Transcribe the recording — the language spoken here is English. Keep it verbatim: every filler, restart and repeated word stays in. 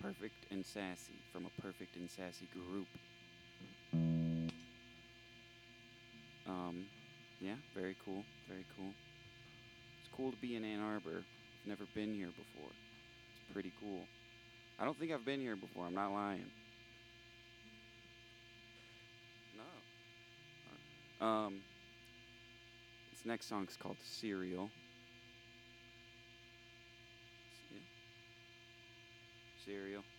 Perfect and Sassy from a Perfect and Sassy group. Um, yeah, very cool, very cool. It's cool to be in Ann Arbor. I've never been here before. It's pretty cool. I don't think I've been here before. I'm not lying. No. Um, this next song's called Cereal. Yeah. Cereal.